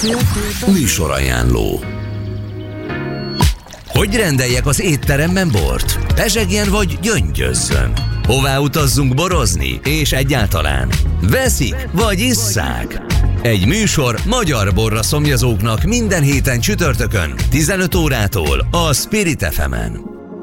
Műsorajánló. Hogy rendeljek az étteremben bort? Pezsegjen vagy gyöngyözzön? Hová utazzunk borozni? És egyáltalán veszik vagy isszák? Egy műsor magyar borra szomjazóknak minden héten csütörtökön 15 órától a Spirit FM-en.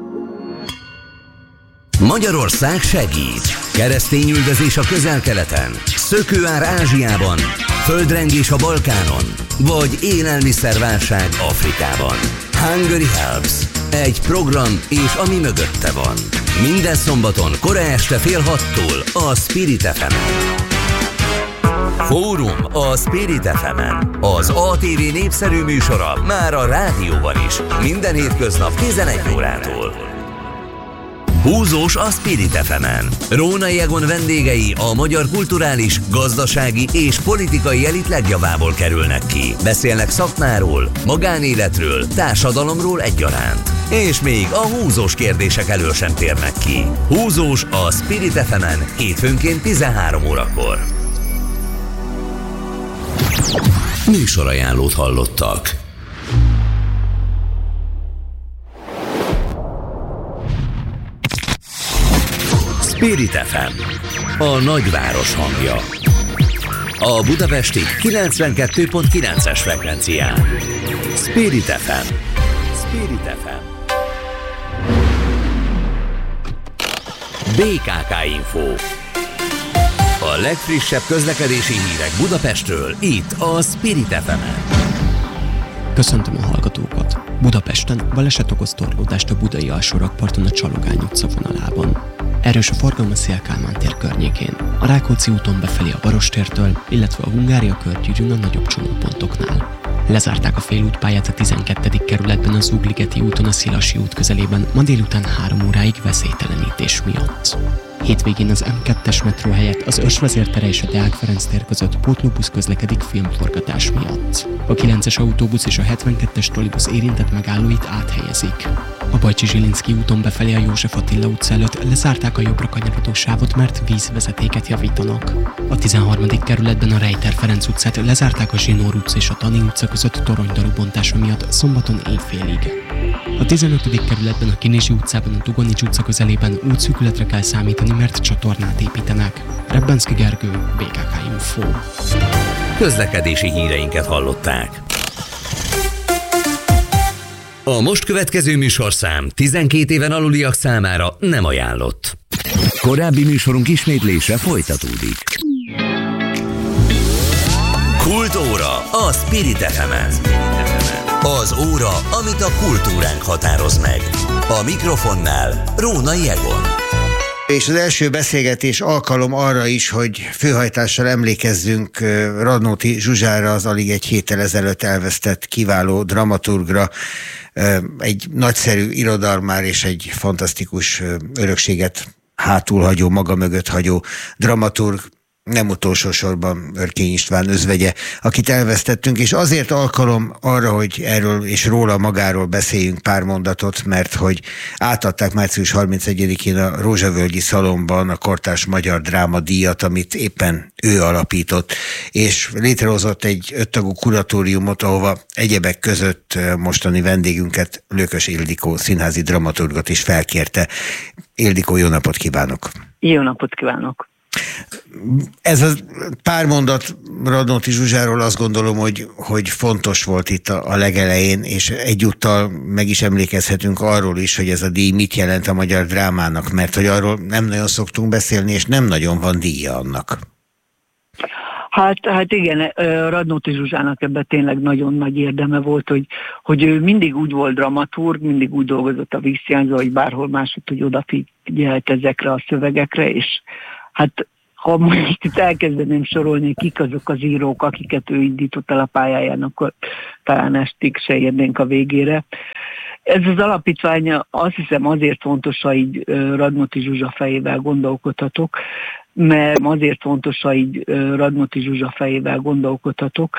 Magyarország segít. Keresztényüldözés a Közel-Keleten, szökőár Ázsiában, földrengés a Balkánon, vagy élelmiszerválság Afrikában. Hungary Helps. Egy program és ami mögötte van. Minden szombaton kora este 5:30 a Spirit FM-en. Fórum a Spirit FM-en. Az ATV népszerű műsora már a rádióban is. Minden hétköznap 11 órától. Húzós a Spirit FM-en. Rónai Egon vendégei a magyar kulturális, gazdasági és politikai elit legjavából kerülnek ki. Beszélnek szakmáról, magánéletről, társadalomról egyaránt. És még a húzós kérdések elől sem térnek ki. Húzós a Spirit FM-en hétfőnként 13 órakor. Műsorajánlót hallottak. Spirit FM, a nagyváros hangja. A budapesti 92.9-es frekvencián. Spirit FM. Spirit FM. BKK Info. A legfrissebb közlekedési hírek Budapestről, itt a Spirit FM-en. Köszöntöm a hallgatókat! Budapesten baleset okoz torlódást a budai alsórakparton a Csalogány utca vonalában. Erős a forgalom a Széll-Kálmán tér környékén, a Rákóczi úton befelé a Barostértől, illetve a Hungária körgyűrűn a nagyobb csomópontoknál. Lezárták a félútpályát a 12. kerületben a Zugligeti úton a Szilasi út közelében ma délután 3 óráig veszélytelenítés miatt. Hétvégén az M2-es metró helyett az Ösvezér tere és a Deák Ferenc tér között pótlóbusz közlekedik filmforgatás miatt. A 9-es autóbusz és a 72-es trollibusz érintett megállóit áthelyezik. A Bajcsi-Zsilinszky úton befelé a József Attila utca előtt lezárták a jobbra kanyarodó sávot, mert vízvezetéket javítanak. A 13. kerületben a Rejter Ferenc utcát lezárták a Zsinór utca és a Tani utca között toronydaru bontása miatt szombaton éjfélig. A 15. kerületben a Kinizsi utcában a Dugonics utca közelében útszűkületre kell számítani, mert csatornát építenek. Rebbenszky Gergő, BKK Info. Közlekedési híreinket hallották. A most következő műsorszám 12 éven aluliak számára nem ajánlott. Korábbi műsorunk ismétlése folytatódik. Kultúra a Spirit FM-en. Az óra, amit a kultúránk határoz meg. A mikrofonnál Rónai Egon. És az első beszélgetés alkalom arra is, hogy főhajtással emlékezzünk Radnóti Zsuzsára, az alig egy héttel ezelőtt elvesztett kiváló dramaturgra, egy nagyszerű irodalmár és egy fantasztikus örökséget hátulhagyó, maga mögött hagyó dramaturg, nem utolsó sorban Örkény István özvegye, akit elvesztettünk, és azért alkalom arra, hogy erről és róla magáról beszéljünk pár mondatot, mert hogy átadták március 31-én a Rózsavölgyi Szalonban a kortárs magyar drámadíjat, amit éppen ő alapított, és létrehozott egy 5 tagú kuratóriumot, ahova egyebek között mostani vendégünket, Lökös Ildikó színházi dramaturgot is felkérte. Ildikó, jó napot kívánok! Jó napot kívánok! Ez a pár mondat Radnóti Zsuzsáról azt gondolom, hogy fontos volt itt a legelején, és egyúttal meg is emlékezhetünk arról is, hogy ez a díj mit jelent a magyar drámának, mert hogy arról nem nagyon szoktunk beszélni, és nem nagyon van díja annak. Hát igen, Radnóti Zsuzsának ebben tényleg nagyon nagy érdeme volt, hogy ő mindig úgy volt dramaturg, mindig úgy dolgozott a Vízhiányzó, hogy bárhol máshogy, hogy odafigyelt ezekre a szövegekre, és hát ha most itt elkezdeném sorolni, kik azok az írók, akiket ő indított el a pályáján, akkor talán estig se érnénk a végére. Ez az alapítvány azt hiszem azért fontos, ha így Radnóti Zsuzsa fejével gondolkodhatok, mert azért fontos, ha így Radnóti Zsuzsa fejével gondolkodhatok,